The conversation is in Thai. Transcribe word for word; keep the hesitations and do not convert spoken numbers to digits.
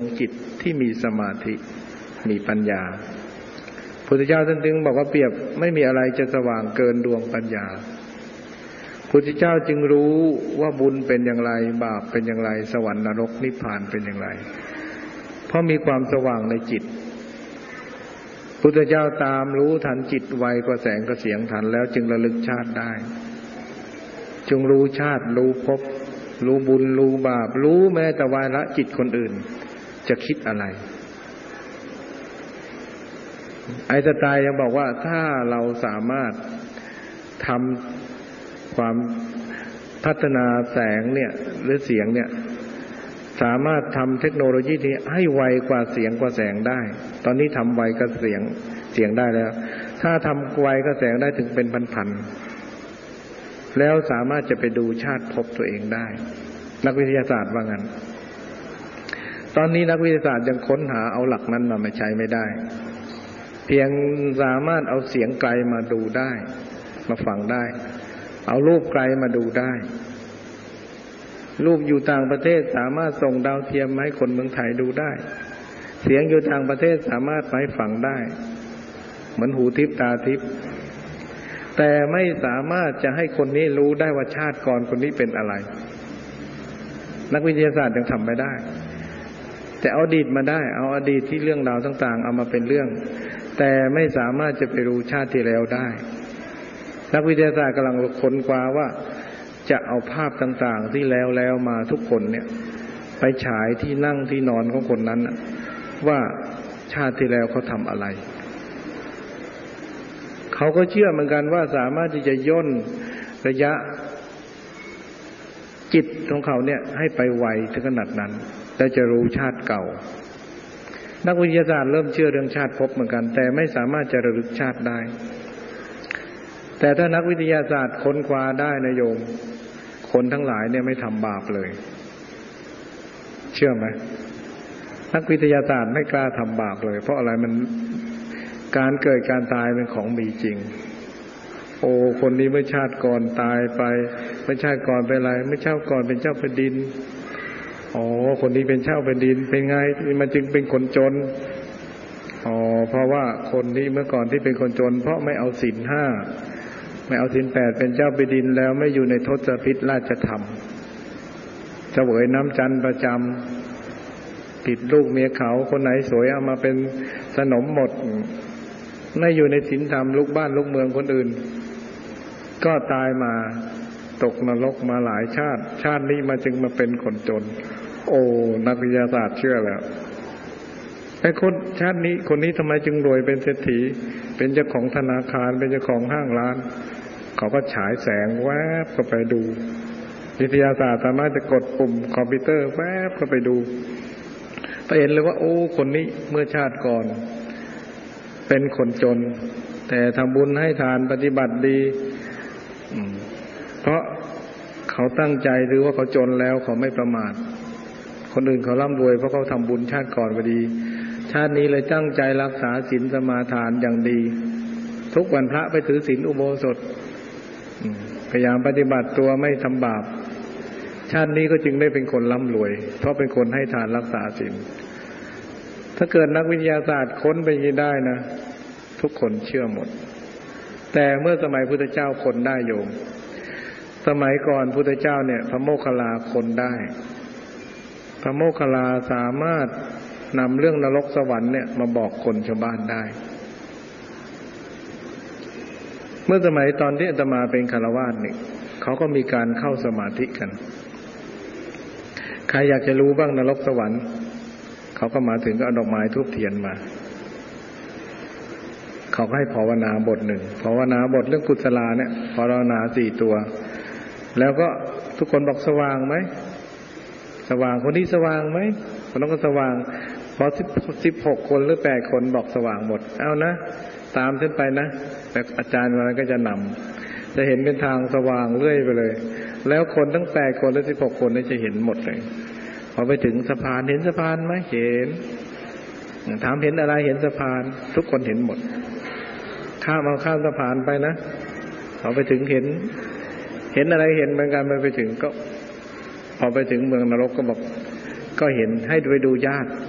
จิตที่มีสมาธิมีปัญญาพุทธเจ้าท่านจึงบอกว่าเปรียบไม่มีอะไรจะสว่างเกินดวงปัญญาพุทธเจ้าจึงรู้ว่าบุญเป็นอย่างไรบาปเป็นอย่างไรสวรรค์นรกนิพพานเป็นอย่างไรเพราะมีความสว่างในจิตพุทธเจ้าตามรู้ทันจิตไวกว่าแสงกระเสียงทันแล้วจึงระลึกชาติได้จงรู้ชาติรู้ภพรู้บุญรู้บาปรู้แม้แต่วาระจิตคนอื่นจะคิดอะไรไอน์สไตน์ยังบอกว่าถ้าเราสามารถทำความพัฒนาแสงเนี่ยหรือเสียงเนี่ยสามารถทำเทคโนโลยีนี้ให้ไวกว่าเสียงกว่าแสงได้ตอนนี้ทำไวกว่าเสียงเสียงได้แล้วถ้าทำไวกว่าแสงได้ถึงเป็นพันๆแล้วสามารถจะไปดูชาติภพตัวเองได้นักวิทยาศาสตร์ว่างั้นตอนนี้นักวิทยาศาสตร์ยังค้นหาเอาหลักนั้นมาใช้ไม่ได้เพียงสามารถเอาเสียงไกลมาดูได้มาฟังได้เอารูปไกลมาดูได้รูปอยู่ต่างประเทศสามารถส่งดาวเทียมมาให้คนเมืองไทยดูได้เสียงอยู่ต่างประเทศสามารถไปฟังได้เหมือนหูทิพตาทิพแต่ไม่สามารถจะให้คนนี้รู้ได้ว่าชาติก่อนคนนี้เป็นอะไรนักวิทยาศาสตร์ยังทำไม่ได้แต่เอาอดีตมาได้เอาอดีตที่เรื่องราวต่างๆเอามาเป็นเรื่องแต่ไม่สามารถจะไปรู้ชาติที่แล้วได้นักวิทยาศาสตร์กำลังค้นคว้าว่าจะเอาภาพต่างๆที่แล้วแล้วมาทุกคนเนี่ยไปฉายที่นั่งที่นอนของคนนั้นว่าชาติที่แล้วเขาทำอะไรเขาก็เชื่อเหมือนกันว่าสามารถที่จะย่นระยะจิตของเขาเนี่ยให้ไปไวถึงขนาดนั้นและจะรู้ชาติเก่านักวิทยาศาสตร์เริ่มเชื่อเรื่องชาติภพเหมือนกันแต่ไม่สามารถจะระลึกชาติได้แต่ถ้านักวิทยาศาสตร์ค้นคว้าได้นะโยมคนทั้งหลายเนี่ยไม่ทำบาปเลยเชื่อไหมนักวิทยาศาสตร์ไม่กล้าทำบาปเลยเพราะอะไรมันการเกิดการตายเป็นของมีจริงโอ้คนนี้เมื่อชาติก่อนตายไปเมื่อชาติก่อนเป็นอะไรเมื่อชาติก่อนเป็นเจ้าแผ่นดินอ๋อคนนี้เป็นเจ้าแผ่นดินเป็นไงมันจึงเป็นคนจนอ๋อเพราะว่าคนนี้เมื่อก่อนที่เป็นคนจนเพราะไม่เอาศีลห้าไม่เอาศีลแปดเป็นเจ้าแผ่นดินแล้วไม่อยู่ในทศพิธราชธรรมเสวยน้ำจันทร์ประจำติดลูกเมียเขาคนไหนสวยเอามาเป็นสนมหมดไม่อยู่ในศีลธรรมลูกบ้านลูกเมืองคนอื่นก็ตายมาตกนรกมาหลายชาติชาตินี้มาจึงมาเป็นคนจนโอ้นักวิทยาศาสตร์เชื่อแล้วไอ้คนชาตินี้คนนี้ทำไมจึงรวยเป็นเศรษฐีเป็นเจ้าของธนาคารเป็นเจ้าของห้างร้านเขาก็ฉายแสงแวบเข้าไปดูวิทยาศาสตร์สามารถจะกดปุ่มคอมพิวเตอร์แวบเข้าไปดูไปเห็นเลยว่าโอ้คนนี้เมื่อชาติก่อนเป็นคนจนแต่ทำบุญให้ทานปฏิบัติดีเพราะเขาตั้งใจหรือว่าเขาจนแล้วเขาไม่ประมาทคนอื่นเขาร่ำรวยเพราะเขาทำบุญชาติก่อนก็ดีชาตินี้เลยตั้งใจรักษาศีลสมาทานอย่างดีทุกวันพระไปถือศีลอุโบสถพยายามปฏิบัติตัวไม่ทำบาปชาตินี้ก็จึงได้เป็นคนร่ำรวยเพราะเป็นคนให้ทานรักษาศีลถ้าเกิดนักวิทยาศาสตร์ค้นไปได้นะทุกคนเชื่อหมดแต่เมื่อสมัยพุทธเจ้าคนได้โยมสมัยก่อนพุทธเจ้าเนี่ยพระโมคคัลลาคนได้พระโมคคัลลาสามารถนำเรื่องนรกสวรรค์เนี่ยมาบอกคนชาวบ้านได้เมื่อสมัยตอนที่อาตมาเป็นฆราวาสนี่เขาก็มีการเข้าสมาธิกันใครอยากจะรู้บ้างนรกสวรรค์เขาก็มาถึงก็เอาดอกไม้ธูปเทียนมาเขาก็ให้ภาวนาบทหนึ่งภาวนาบทเรื่องกุศลาเนี่ยภาวนาสี่ตัวแล้วก็ทุกคนบอกสว่างไหมสว่างคนที่สว่างไหมคนนั้นก็สว่างพอสิบสิบหกคนหรือแปดคนบอกสว่างหมดเอานะตามขึ้นไปนะแต่อาจารย์มันก็จะนำจะเห็นเป็นทางสว่างเรื่อยไปเลยแล้วคนทั้งแปดคนหรือสิบหกคนนี่จะเห็นหมดเลยพอไปถึงสะพานเห็นสะพานไหมเห็นถามเห็นอะไรเห็นสะพานทุกคนเห็นหมดข้ามเอาข้ามสะพานไปนะพอไปถึงเห็นเห็นอะไรเห็นเหมือนกันไปถึงก็พอไปถึงเมืองนรกก็บอกก็เห็นให้ไปดูญาติ